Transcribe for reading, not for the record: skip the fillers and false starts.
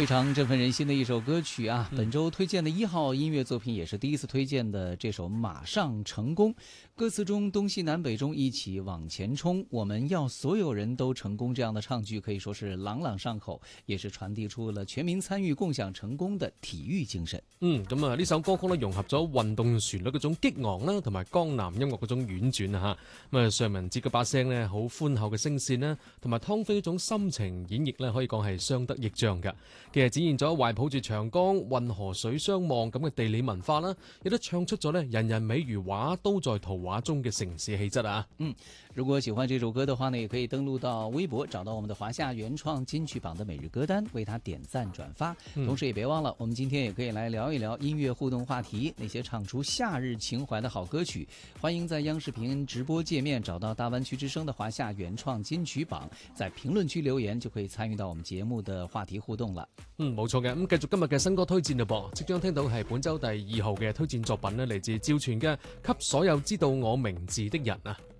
非常振奋人心的一首歌曲啊！本周推荐的1号音乐作品也是第一次推荐的这首《马上成功》。歌词中东西南北中一起往前冲，我们要所有人都成功，这样的唱句可以说是朗朗上口，也是傳遞出了全民參與共享成功的體育精神。 咁啊呢首歌曲咧融合咗運動旋律嗰種激昂啦，同埋江南音樂嗰種婉轉啊嚇。咁啊尚雯婕嗰把聲咧好寬厚嘅聲線啦，同埋湯菲嗰種深情演繹咧可以講係相得益彰㗎。其實展現咗懷抱住長江運河水相望咁嘅地理文化啦，亦都唱出咗咧人人美如畫，都在圖畫中嘅城市氣質啊。 如果喜歡這首歌的話呢，也可以登錄到微博，找到我們的華夏原創金曲榜的每日歌單，為它點讚轉發。同時也別忘了，我們今天也可以來聊一聊音樂互動話題，那些唱出夏日情懷的好歌曲。歡迎在央視頻直播界面找到大灣區之聲的華夏原創金曲榜，在評論區留言就可以參與到我們節目的話題互動了。 冇錯嘅，咁繼續今日嘅新歌推薦嘞噃，即將聽到係本周第2號嘅推薦作品呢，嚟自趙傳嘅《給所有知道我名字的人》啊。